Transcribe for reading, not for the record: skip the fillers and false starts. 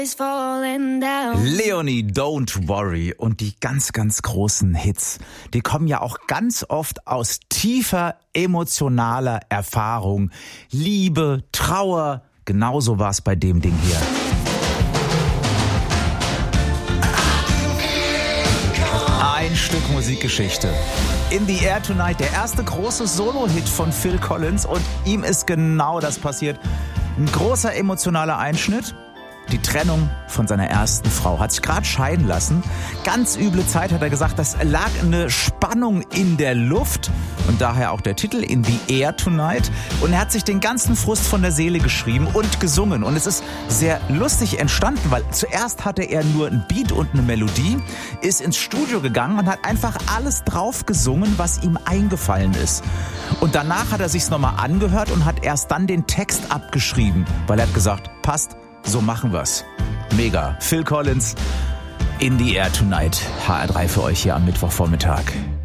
Leonie, Don't Worry und die ganz, ganz großen Hits, die kommen ja auch ganz oft aus tiefer emotionaler Erfahrung. Liebe, Trauer, genauso war es bei dem Ding hier. Ein Stück Musikgeschichte. In the Air Tonight, der erste große Solo-Hit von Phil Collins, und ihm ist genau das passiert. Ein großer emotionaler Einschnitt. Die Trennung von seiner ersten Frau. Hat sich gerade scheiden lassen. Ganz üble Zeit, hat er gesagt. Das lag eine Spannung in der Luft. Und daher auch der Titel In the Air Tonight. Und er hat sich den ganzen Frust von der Seele geschrieben und gesungen. Und es ist sehr lustig entstanden, weil zuerst hatte er nur ein Beat und eine Melodie, ist ins Studio gegangen und hat einfach alles drauf gesungen, was ihm eingefallen ist. Und danach hat er sich's nochmal angehört und hat erst dann den Text abgeschrieben, weil er hat gesagt, passt, so machen wir's. Mega. Phil Collins, In the Air Tonight. HR3 für euch hier am Mittwochvormittag.